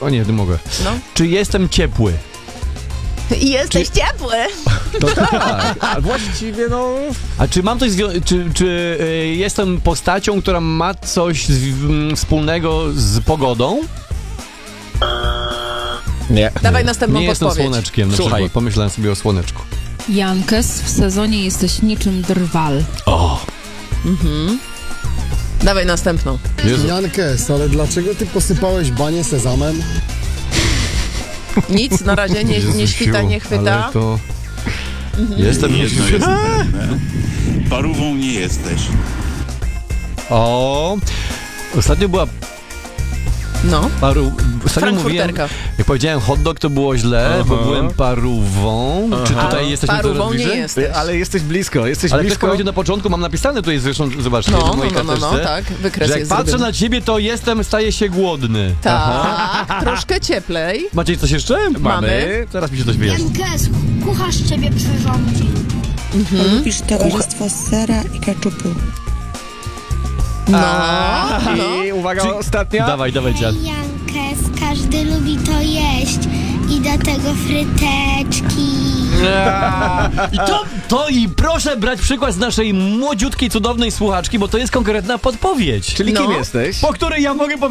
O nie mogę. No. Czy jestem ciepły? I jesteś ciepły. To tak, a właściwie A czy mam coś czy jestem postacią, która ma coś wspólnego z pogodą? nie. Dawaj następną Nie jestem podpowiedź. słoneczkiem, na Słuchaj. przykład. Pomyślałem sobie o słoneczku. Jankes, w sezonie jesteś niczym drwal. O! Dawaj następną. Jezu. Jankes, ale dlaczego ty posypałeś banię sezamem? Nic, na razie nie świta, nie chwyta. Ale to... Jestem Jedno jest pewne. Parówą nie jesteś. O! Ostatnio była No. Ostatnio mówiłem, Frankfurterka. jak powiedziałem hot dog, to było źle, bo byłem parówą. Czy tutaj jesteśmy coraz Parówą nie bliżej? jesteś. Ale jesteś blisko, Ale ktoś blisko. powiedział na początku, mam napisane tutaj zresztą, zobaczcie, No, w mojej karteczce, tak. Wykres że jak jest patrzę zrobiony. na ciebie, to staję się głodny. Tak, troszkę cieplej. Macie coś jeszcze? Mamy. Zaraz mi się coś wyjaśni. Jankes, kucharz ciebie przyrządzi. Lubisz towarzystwo sera i keczupu. No. I uwaga, ostatnia. Dawaj, Dziad. Jankes, każdy lubi to jeść i do tego fryteczki. I proszę brać przykład z naszej młodziutkiej, cudownej słuchaczki, bo to jest konkretna podpowiedź. Czyli No. kim jesteś? Po której ja mogę powiedzieć